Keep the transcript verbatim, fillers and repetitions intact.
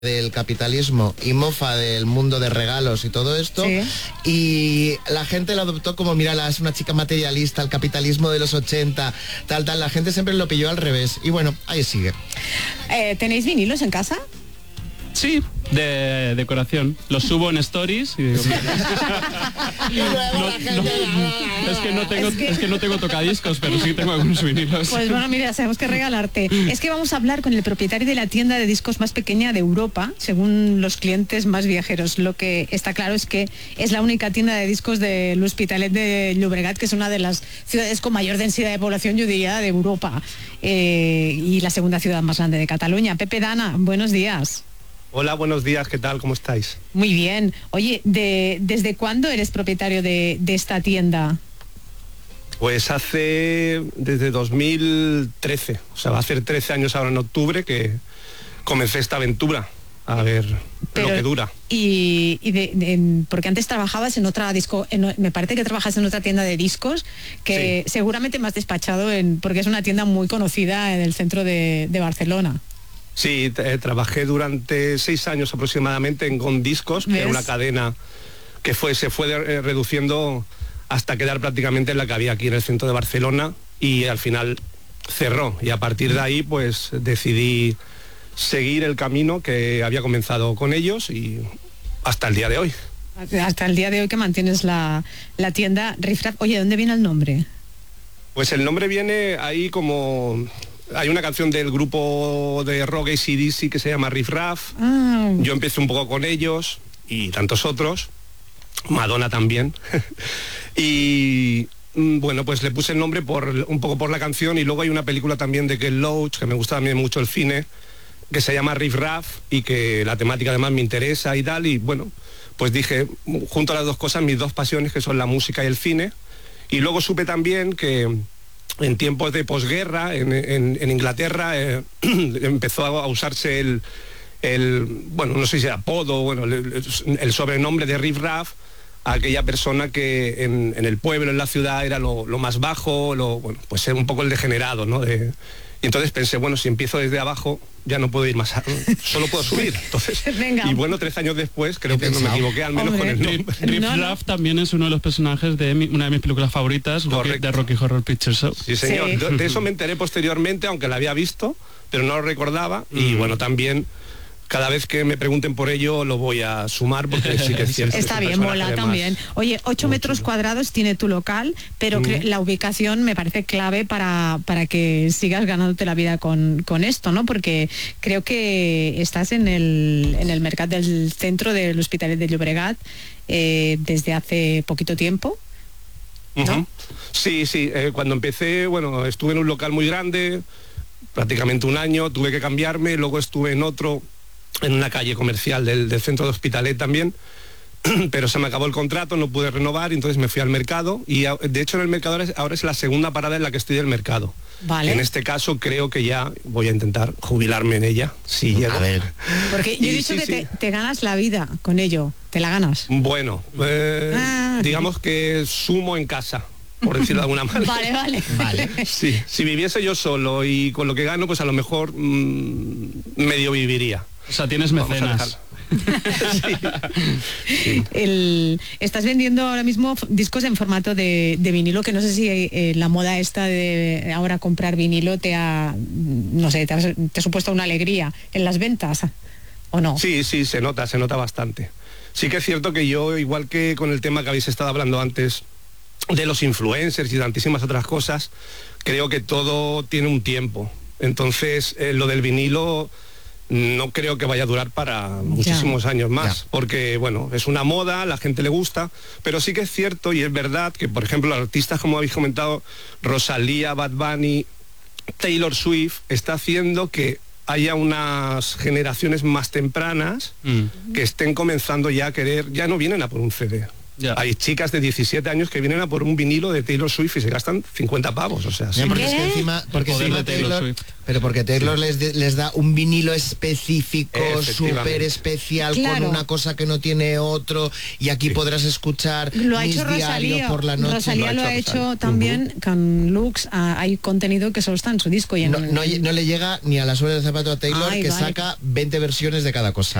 del capitalismo y mofa del mundo de regalos y todo esto, sí. Y la gente lo adoptó como, mírala, es una chica materialista, el capitalismo de los ochenta, tal, tal, la gente siempre lo pilló al revés, y bueno, ahí sigue. Eh, ¿Tenéis vinilos en casa? Sí, de decoración. Los subo en stories y digo, no, no, es que no tengo, es que... es que no tengo tocadiscos, pero sí tengo algunos vinilos. Pues bueno, mira, sabemos que regalarte. Es que vamos a hablar con el propietario de la tienda de discos más pequeña de Europa, según los clientes más viajeros. Lo que está claro es que es la única tienda de discos del Hospitalet de Llobregat, que es una de las ciudades con mayor densidad de población, yo diría, de Europa, eh, y la segunda ciudad más grande de Cataluña. Pepe Dana, buenos días. Hola, buenos días, ¿qué tal? ¿Cómo estáis? Muy bien. Oye, de, ¿desde cuándo eres propietario de, de esta tienda? Pues hace desde dos mil trece, o sea, va a hacer trece años ahora en octubre que comencé esta aventura, a ver Pero, lo que dura. Y, y de, de, porque antes trabajabas en otra disco, en, me parece que trabajas en otra tienda de discos, que sí. Seguramente me has despachado, en, porque es una tienda muy conocida en el centro de, de Barcelona. Sí, eh, trabajé durante seis años aproximadamente en Gond Discos, que era una cadena que fue, se fue de, reduciendo hasta quedar prácticamente en la que había aquí en el centro de Barcelona, y al final cerró, y a partir de ahí pues decidí seguir el camino que había comenzado con ellos y hasta el día de hoy. Hasta el día de hoy que mantienes la, la tienda Riff Raff. Oye, ¿de dónde viene el nombre? Pues el nombre viene ahí como... Hay una canción del grupo de rock A C D C que se llama Riff Raff. Ah. Yo empecé un poco con ellos y tantos otros. Madonna también. Y bueno, pues le puse el nombre por un poco por la canción, y luego hay una película también de Ken Loach, que me gusta también mucho el cine, que se llama Riff Raff, y que la temática además me interesa y tal, y bueno, pues dije, junto a las dos cosas, mis dos pasiones, que son la música y el cine. Y luego supe también que en tiempos de posguerra, en, en, en Inglaterra, eh, empezó a usarse el, el, bueno, no sé si apodo, bueno, el, el sobrenombre de Riff Raff a aquella persona que en, en el pueblo, en la ciudad, era lo, lo más bajo, lo, bueno, pues era un poco el degenerado, ¿no? De, y entonces pensé, bueno, si empiezo desde abajo, ya no puedo ir más a, solo puedo subir. Entonces, Venga. Y bueno, tres años después, creo que no me equivoqué, al menos Hombre. con el nombre. Riff no, Raff no. también es uno de los personajes de mi, una de mis películas favoritas, Rocky, de Rocky Horror Picture Show. Sí, señor. Sí. De, de eso me enteré posteriormente, aunque la había visto, pero no lo recordaba. Mm. Y bueno, también... Cada vez que me pregunten por ello lo voy a sumar, porque sí que es cierto. Está bien, mola también. Oye, ocho metros chulo. cuadrados tiene tu local, pero mm. la ubicación me parece clave para, para que sigas ganándote la vida con, con esto, ¿no? Porque creo que estás en el, en el mercat del centro del Hospitalet de Llobregat eh, desde hace poquito tiempo, ¿no? Uh-huh. Sí, sí. Eh, cuando empecé, bueno, estuve en un local muy grande, prácticamente un año, tuve que cambiarme, luego estuve en otro, en una calle comercial del, del centro de Hospitalet también, pero se me acabó el contrato, no pude renovar, y entonces me fui al mercado, y de hecho en el mercado ahora es, ahora es la segunda parada en la que estoy del mercado. Vale. En este caso creo que ya voy a intentar jubilarme en ella, si llego. A ver. Porque yo he dicho sí, que sí. Te, te ganas la vida con ello, ¿te la ganas? Bueno, eh, ah. digamos que sumo en casa, por decirlo de alguna manera. Vale, vale. vale. Sí, si viviese yo solo y con lo que gano, pues a lo mejor mmm, medio viviría. O sea, tienes mecenas. sí. Sí. El, estás vendiendo ahora mismo discos en formato de, de vinilo, que no sé si eh, la moda esta de ahora comprar vinilo te ha, no sé, te ha, te ha supuesto una alegría en las ventas, ¿o no? Sí, sí, se nota, se nota bastante. Sí que es cierto que yo, igual que con el tema que habéis estado hablando antes, de los influencers y de tantísimas otras cosas, creo que todo tiene un tiempo. Entonces, eh, lo del vinilo no creo que vaya a durar para muchísimos ya. años más, ya. porque, bueno, es una moda, a la gente le gusta, pero sí que es cierto y es verdad que, por ejemplo, artistas como habéis comentado, Rosalía, Bad Bunny, Taylor Swift, está haciendo que haya unas generaciones más tempranas mm. que estén comenzando ya a querer, ya no vienen a por un C D. Yeah. Hay chicas de diecisiete años que vienen a por un vinilo de Taylor Swift y se gastan cincuenta pavos, o sea, sí. Porque es que encima, porque encima Taylor, Taylor pero porque Taylor sí. les, les da un vinilo específico, súper especial, claro. con una cosa que no tiene otro, y aquí sí. podrás escuchar lo ha mis hecho Rosalía, por la noche. Rosalía lo ha hecho, lo ha hecho también uh-huh. con Lux, uh, hay contenido que solo está en su disco. Y en no, no, no le llega ni a la suela del zapato a Taylor, Ay, que vale. saca veinte versiones de cada cosa.